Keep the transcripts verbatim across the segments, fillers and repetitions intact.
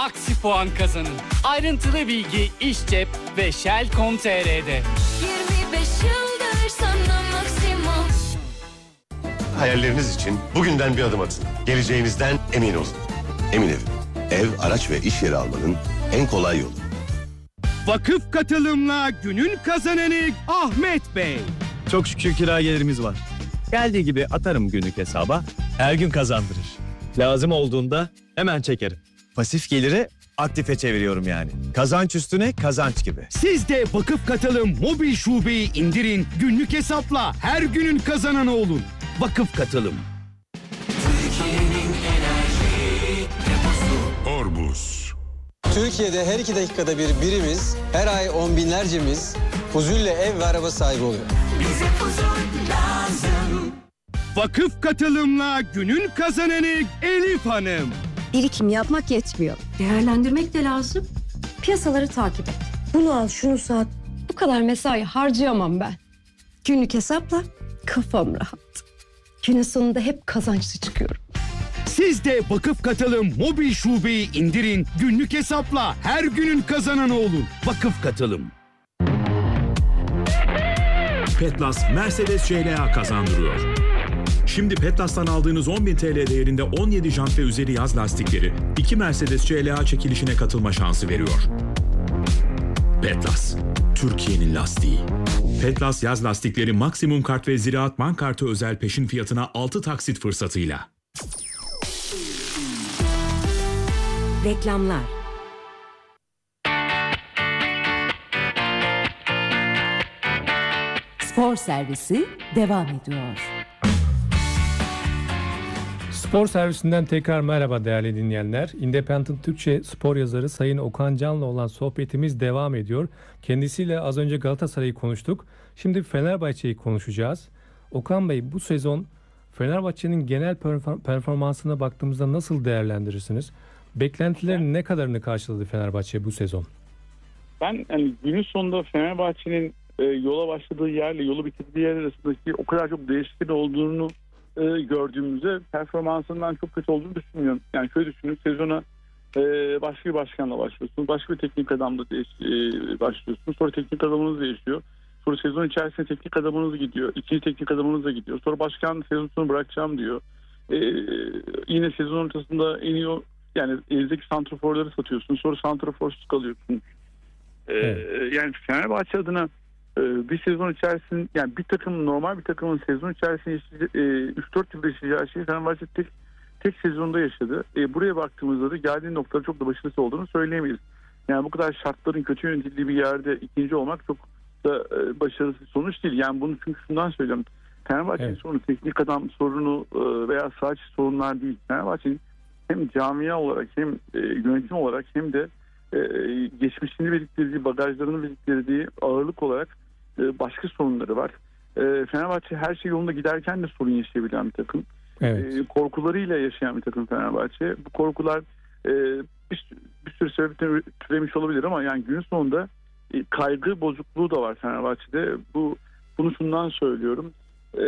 maksi puan kazanın. Ayrıntılı bilgi İşcep ve Shell nokta com nokta tr'de. yirmi beş yıldır sana maksimum. Hayalleriniz için bugünden bir adım atın. Geleceğinizden emin olun. Emin Ev. Ev, araç ve iş yeri almanın en kolay yolu. Vakıf katılımla günün kazananı Ahmet Bey. Çok şükür kira gelirimiz var. Geldiği gibi atarım günlük hesaba. Her gün kazandırır. Lazım olduğunda hemen çekerim. Pasif geliri aktife çeviriyorum yani. Kazanç üstüne kazanç gibi. Siz de Vakıf Katılım mobil şubeyi indirin. Günlük hesapla her günün kazananı olun. Vakıf Katılım. Orbus. Türkiye'de her iki dakikada bir birimiz, her ay on binlercemiz huzurla ev ve araba sahibi oluyor. Bize huzur lazım. Vakıf Katılımla günün kazananı Elif Hanım. Birikim yapmak yetmiyor. Değerlendirmek de lazım. Piyasaları takip et. Bunu al, şunu sat. Bu kadar mesai harcayamam ben. Günlük hesapla kafam rahat. Günün sonunda hep kazançlı çıkıyorum. Siz de Vakıf Katılım mobil şubeyi indirin. Günlük hesapla her günün kazananı olun. Vakıf Katılım. Petlas Mercedes C L A kazandırıyor. Şimdi Petlas'tan aldığınız on bin T L değerinde on yedi jant ve üzeri yaz lastikleri iki Mercedes C L A çekilişine katılma şansı veriyor. Petlas, Türkiye'nin lastiği. Petlas yaz lastikleri maksimum kart ve Ziraat Bank kartı özel peşin fiyatına altı taksit fırsatıyla. Reklamlar. Spor servisi devam ediyor. Spor servisinden tekrar merhaba değerli dinleyenler. Independent Türkçe spor yazarı Sayın Okan Can'la olan sohbetimiz devam ediyor. Kendisiyle az önce Galatasaray'ı konuştuk. Şimdi Fenerbahçe'yi konuşacağız. Okan Bey, bu sezon Fenerbahçe'nin genel performansına baktığımızda nasıl değerlendirirsiniz? Beklentilerin ne kadarını karşıladı Fenerbahçe bu sezon? Ben yani günün sonunda Fenerbahçe'nin e, yola başladığı yerle yolu bitirdiği yer arasındaki o kadar çok değişiklik olduğunu e, gördüğümüzde performansından çok kötü olduğunu düşünmüyorum. Yani şöyle düşünün, sezona e, başka bir başkanla başlıyorsunuz, başka bir teknik adamla değiş, e, başlıyorsunuz, sonra teknik adamınız değişiyor. Sonra sezon içerisinde teknik adamınız gidiyor, ikinci teknik adamınız da gidiyor. Sonra başkan sezon sonu bırakacağım diyor. E, yine sezon ortasında en iyi, yani elinizdeki santraforları satıyorsun, sonra santraforsuz kalıyorsun. Ee, evet. Yani Fenerbahçe adına e, bir sezon içerisinde, yani bir takım, normal bir takımın sezon içerisinde e, üç dört yılda yaşayacağı şeyi Fenerbahçe tek tek sezonda yaşadı. E, buraya baktığımızda da geldiği noktada çok da başarısı olduğunu söyleyemeyiz. Yani bu kadar şartların kötü yönetildiği bir yerde ikinci olmak çok da e, başarısız sonuç değil. Yani bunu çünkü şundan söylüyorum. Fenerbahçe'nin evet. sorunu teknik adam sorunu e, veya saç sorunlar değil. Fenerbahçe'nin hem camia olarak hem e, yönetim olarak hem de e, geçmişini biriktirdiği, bagajlarını biriktirdiği ağırlık olarak e, başka sorunları var. E, Fenerbahçe her şey yolunda giderken de sorun yaşayabilen bir takım. Evet. E, korkularıyla yaşayan bir takım Fenerbahçe. Bu korkular e, bir, bir sürü sebepten türemiş olabilir ama yani günün sonunda e, kaygı bozukluğu da var Fenerbahçe'de. Bu bunu şundan söylüyorum. E,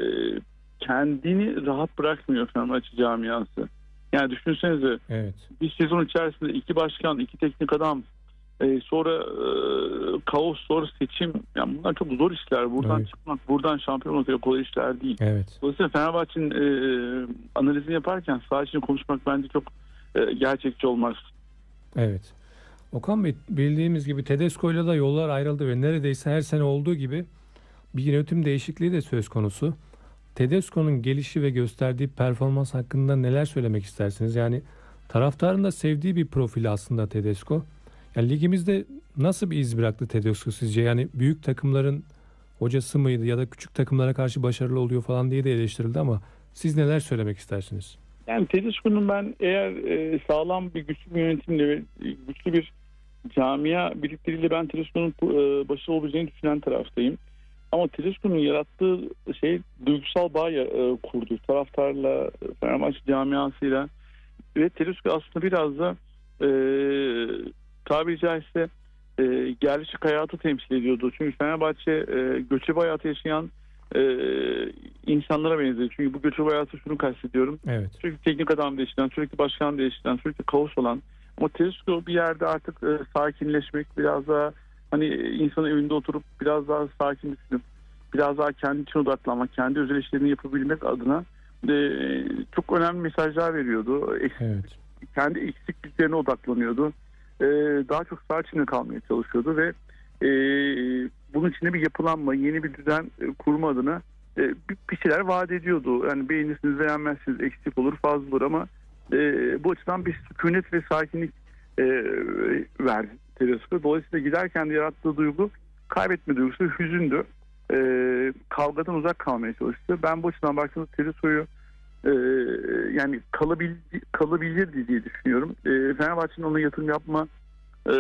kendini rahat bırakmıyor Fenerbahçe camiası. Yani düşünsenize, evet. bir sezon içerisinde iki başkan, iki teknik adam, e, sonra e, kaos, sonra seçim. Yani bunlar çok zor işler. Buradan evet. çıkmak, buradan şampiyon olmak kolay işler değil. Evet. Dolayısıyla Fenerbahçe'nin e, analizini yaparken saha içinde konuşmak bence çok e, gerçekçi olmaz. Evet. Okan Bey, bildiğimiz gibi Tedesco'yla da yollar ayrıldı ve neredeyse her sene olduğu gibi bir yönetim değişikliği de söz konusu. Tedesco'nun gelişi ve gösterdiği performans hakkında neler söylemek istersiniz? Yani taraftarın da sevdiği bir profil aslında Tedesco. Yani ligimizde nasıl bir iz bıraktı Tedesco sizce? Yani büyük takımların hocası mıydı ya da küçük takımlara karşı başarılı oluyor falan diye de eleştirildi ama siz neler söylemek istersiniz? Yani Tedesco'nun ben eğer e, sağlam bir güçlü bir yönetimle ve güçlü bir camia birlikteliğiyle ben Tedesco'nun e, başarılı olabileceğini düşünen taraftayım. Ama Tedesco'nun yarattığı şey duygusal bağ e, kurdu. Taraftarla, Fenerbahçe camiasıyla. Ve Tedesco aslında biraz da e, tabiri caizse e, yerleşik hayatı temsil ediyordu. Çünkü Fenerbahçe e, göçebe hayatı yaşayan e, insanlara benziyor. Çünkü bu göçebe hayatı şunu kastediyorum. Evet. Sürekli teknik adam değiştiren, sürekli başkan değiştiren, sürekli kaos olan, Ama Tedesco bir yerde artık e, sakinleşmek, biraz daha hani insanın evinde oturup biraz daha sakin düşünüp biraz daha kendi için odaklanmak, kendi özel işlerini yapabilmek adına e, çok önemli mesajlar veriyordu. Eksik, Evet. Kendi eksikliklerine odaklanıyordu. E, daha çok saha içinde kalmaya çalışıyordu ve e, bunun içinde bir yapılanma, yeni bir düzen e, kurma adına e, bir, bir şeyler vaat ediyordu. Yani beğenirsiniz, beğenmezsiniz, eksik olur, fazla olur ama e, bu açıdan bir sükunet ve sakinlik e, verdi Tedesco. Dolayısıyla giderken de yarattığı duygu kaybetme duygusu, hüzündü. E, kavgadan uzak kalmaya çalıştı. Ben bu açıdan baktığımda Tedesco'yu e, yani kalabil, kalabilirdi diye düşünüyorum. E, Fenerbahçe'nin ona yatırım yapma e,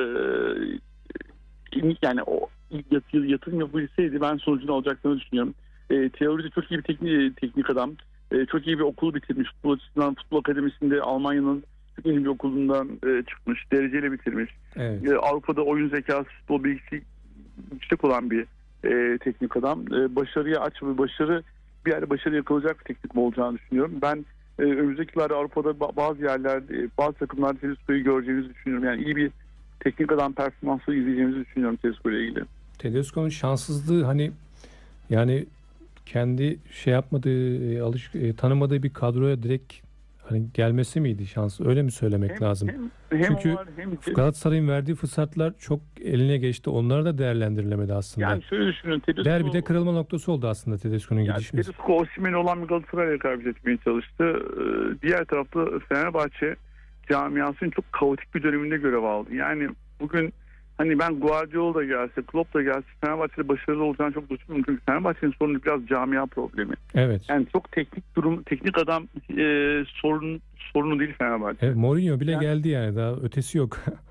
yani o yatırım yapabilseydi ben sonucunu alacaklarını düşünüyorum. E, teoride çok iyi bir teknik, teknik adam. E, çok iyi bir okulu bitirmiş. Futbol açısından futbol akademisinde Almanya'nın çok iyi bir okulundan e, çıkmış. Dereceyle bitirmiş. Evet. E, Avrupa'da oyun zekası, futbol bilgisi yüksek olan bir e, teknik adam. E, başarıya aç ve başarı bir yerde başarı yakalayacak bir teknik mi olacağını düşünüyorum. Ben e, önümüzdeki yıllarda Avrupa'da bazı yerlerde, bazı takımlarda Tedesco'yu göreceğimizi düşünüyorum. Yani iyi bir teknik adam performansı izleyeceğimizi düşünüyorum Tedesco ile ilgili. Tedesco'nun şanssızlığı hani yani kendi şey yapmadığı, e, alış, e, tanımadığı bir kadroya direkt hani gelmesi miydi şans? Öyle mi söylemek Hem, lazım? hem, hem Çünkü var, hem Galatasaray'ın verdiği fırsatlar çok eline geçti. Onlar da değerlendirilemedi aslında. yani şöyle düşünün. Tedesco, Derbide kırılma noktası oldu aslında Tedesco'nun yani gidişi. Tedesco Osimhen'e olan bir Galatasaray'la rekabet etmeye çalıştı. Ee, Diğer tarafta Fenerbahçe camiasının çok kaotik bir döneminde görev aldı. Yani bugün hani ben Guardiola da gelse, Klopp da gelse Fenerbahçe'de başarılı olacağını çok düşünmüyorum. Çünkü Fenerbahçe'nin sorunu biraz camia problemi. Evet. Yani çok teknik durum, teknik adam e, sorun sorunu değil Fenerbahçe. Evet, Mourinho bile Yani- geldi yani daha ötesi yok.